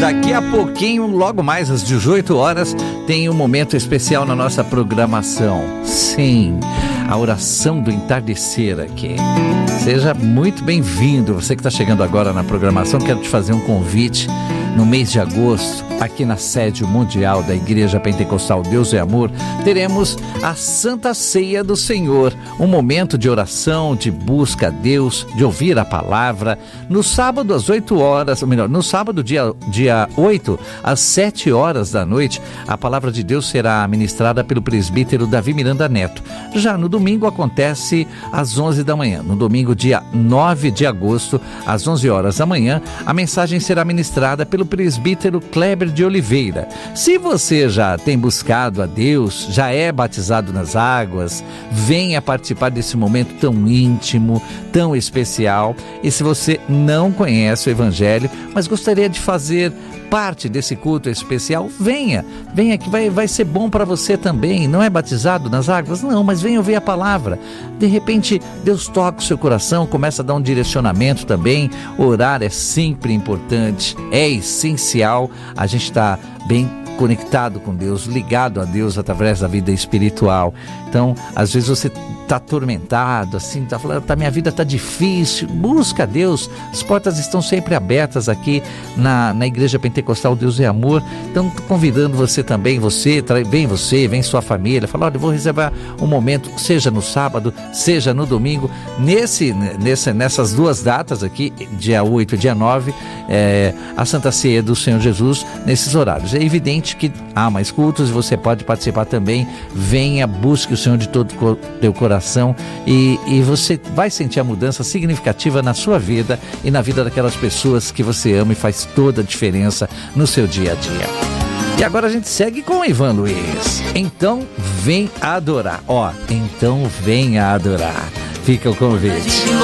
Daqui a pouquinho, logo mais às 18 horas, tem um momento especial na nossa programação. Sim, a oração do entardecer aqui. Seja muito bem-vindo. Você que está chegando agora na programação, quero te fazer um convite. No mês de agosto, aqui na sede mundial da Igreja Pentecostal Deus é Amor, teremos a Santa Ceia do Senhor, um momento de oração, de busca a Deus, de ouvir a palavra. No sábado às 8 horas, ou melhor, no sábado dia 8, às 7 horas da noite, a palavra de Deus será ministrada pelo presbítero Davi Miranda Neto. Já no domingo acontece às 11 da manhã. No domingo, dia 9 de agosto, às 11 horas da manhã, a mensagem será ministrada pelo presbítero Kleber de Oliveira. Se você já tem buscado a Deus, já é batizado nas águas, venha participar desse momento tão íntimo, tão especial. E se você não conhece o Evangelho, mas gostaria de fazer parte desse culto especial, venha que vai ser bom para você também. Não é batizado nas águas? Não, mas venha ouvir a palavra. De repente, Deus toca o seu coração, começa a dar um direcionamento também. Orar é sempre importante, é essencial. A gente está bem conectado com Deus, ligado a Deus através da vida espiritual. Então, às vezes você está atormentado, assim, está falando, minha vida está difícil, busca a Deus. As portas estão sempre abertas aqui na Igreja Pentecostal Deus é Amor. Então, estou convidando você também, vem sua família, fala, olha, eu vou reservar um momento, seja no sábado, seja no domingo, nessas duas datas aqui, dia 8 e dia 9, a Santa Ceia do Senhor Jesus, nesses horários. É evidente que há mais cultos e você pode participar também. Venha, busque o Senhor de todo o teu coração e você vai sentir a mudança significativa na sua vida e na vida daquelas pessoas que você ama, e faz toda a diferença no seu dia a dia. E agora a gente segue com o Ivan Luiz. Então vem adorar. Então venha adorar. Fica o convite.